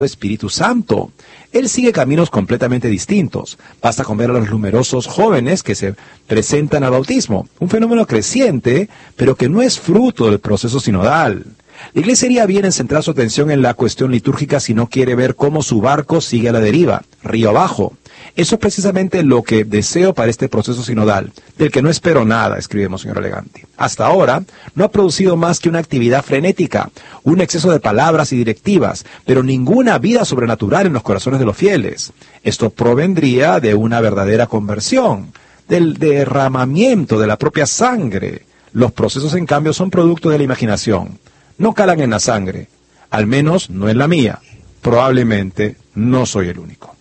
Espíritu Santo. Él sigue caminos completamente distintos. Basta con ver a los numerosos jóvenes que se presentan al bautismo, un fenómeno creciente, pero que no es fruto del proceso sinodal. La Iglesia haría bien en centrar su atención en la cuestión litúrgica si no quiere ver cómo su barco sigue a la deriva, río abajo. Eso es precisamente lo que deseo para este proceso sinodal, del que no espero nada, escribe Monseñor Elegante. Hasta ahora no ha producido más que una actividad frenética, un exceso de palabras y directivas, pero ninguna vida sobrenatural en los corazones de los fieles. Esto provendría de una verdadera conversión, del derramamiento de la propia sangre. Los procesos, en cambio, son producto de la imaginación. No calan en la sangre, al menos no en la mía. Probablemente no soy el único.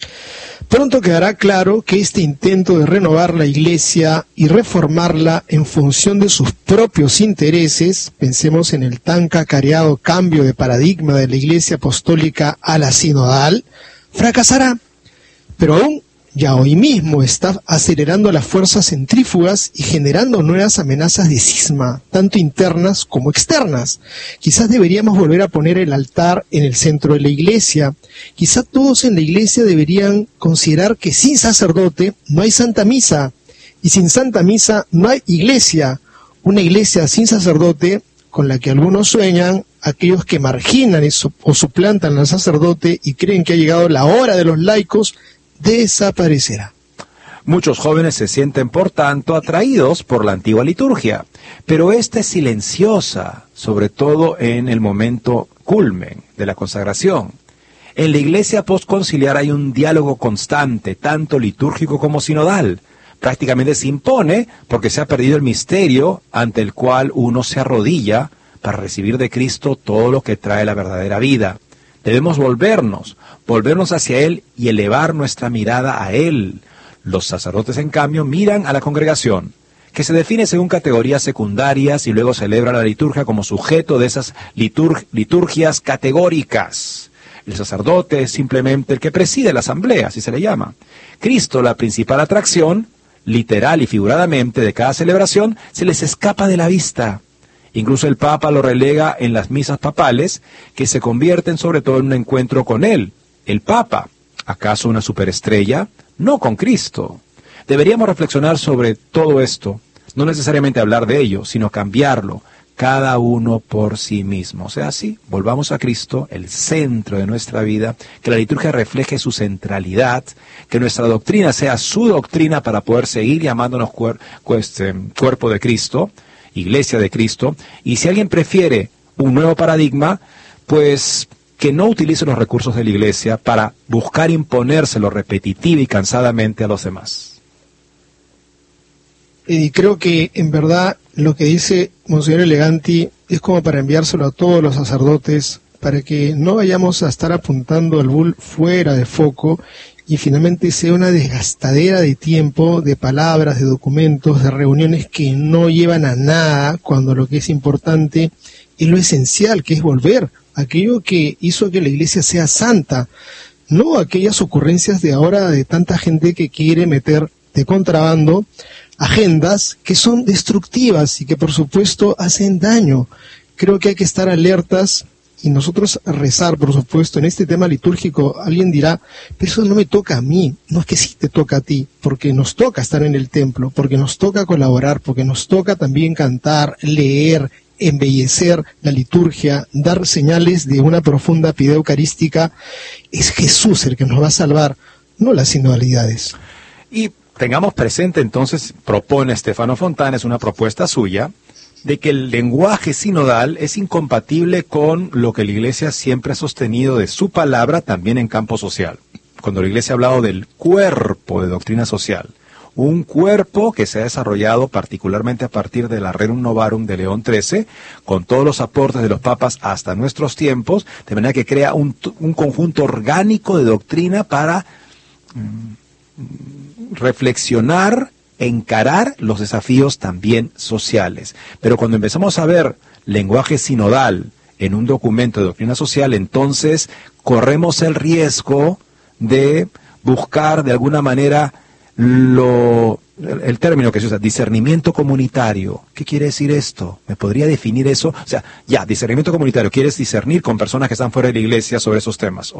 Pronto quedará claro que este intento de renovar la Iglesia y reformarla en función de sus propios intereses, pensemos en el tan cacareado cambio de paradigma de la Iglesia apostólica a la sinodal, fracasará. Pero aún ya hoy mismo está acelerando las fuerzas centrífugas y generando nuevas amenazas de cisma, tanto internas como externas. Quizás deberíamos volver a poner el altar en el centro de la Iglesia. Quizás todos en la Iglesia deberían considerar que sin sacerdote no hay Santa Misa, y sin Santa Misa no hay Iglesia. Una Iglesia sin sacerdote, con la que algunos sueñan, aquellos que marginan o suplantan al sacerdote y creen que ha llegado la hora de los laicos, desaparecerá. Muchos jóvenes se sienten, por tanto, atraídos por la antigua liturgia, pero esta es silenciosa, sobre todo en el momento culmen de la consagración. En la Iglesia postconciliar hay un diálogo constante, tanto litúrgico como sinodal. Prácticamente se impone porque se ha perdido el misterio ante el cual uno se arrodilla para recibir de Cristo todo lo que trae la verdadera vida. Debemos volvernos hacia Él y elevar nuestra mirada a Él. Los sacerdotes, en cambio, miran a la congregación, que se define según categorías secundarias y luego celebra la liturgia como sujeto de esas liturgias categóricas. El sacerdote es simplemente el que preside la asamblea, así se le llama. Cristo, la principal atracción, literal y figuradamente, de cada celebración, se les escapa de la vista. Incluso el Papa lo relega en las misas papales, que se convierten sobre todo en un encuentro con él. El Papa, ¿acaso una superestrella? No con Cristo. Deberíamos reflexionar sobre todo esto, no necesariamente hablar de ello, sino cambiarlo, cada uno por sí mismo. O sea, sí, volvamos a Cristo, el centro de nuestra vida, que la liturgia refleje su centralidad, que nuestra doctrina sea su doctrina para poder seguir llamándonos cuerpo de Cristo, Iglesia de Cristo, y si alguien prefiere un nuevo paradigma, pues que no utilice los recursos de la Iglesia para buscar imponérselo repetitiva y cansadamente a los demás. Y creo que en verdad lo que dice Monseñor Eleganti es como para enviárselo a todos los sacerdotes, para que no vayamos a estar apuntando al bull fuera de foco y finalmente sea una desgastadera de tiempo, de palabras, de documentos, de reuniones que no llevan a nada, cuando lo que es importante es lo esencial, que es volver a aquello que hizo que la Iglesia sea santa, no aquellas ocurrencias de ahora de tanta gente que quiere meter de contrabando agendas que son destructivas y que por supuesto hacen daño. Creo que hay que estar alertas y nosotros rezar, por supuesto, en este tema litúrgico. Alguien dirá, pero eso no me toca a mí. No, es que sí te toca a ti, porque nos toca estar en el templo, porque nos toca colaborar, porque nos toca también cantar, leer, embellecer la liturgia, dar señales de una profunda piedad eucarística. Es Jesús el que nos va a salvar, no las sinodalidades. Y tengamos presente entonces, propone Stefano Fontana, es una propuesta suya, de que el lenguaje sinodal es incompatible con lo que la Iglesia siempre ha sostenido de su palabra también en campo social. Cuando la Iglesia ha hablado del cuerpo de doctrina social, un cuerpo que se ha desarrollado particularmente a partir de la Rerum Novarum de León XIII, con todos los aportes de los papas hasta nuestros tiempos, de manera que crea un conjunto orgánico de doctrina para reflexionar, encarar los desafíos también sociales. Pero cuando empezamos a ver lenguaje sinodal en un documento de doctrina social, entonces corremos el riesgo de buscar de alguna manera el término que se usa, discernimiento comunitario. ¿Qué quiere decir esto? ¿Me podría definir eso? O sea, ya, discernimiento comunitario, quieres discernir con personas que están fuera de la iglesia sobre esos temas.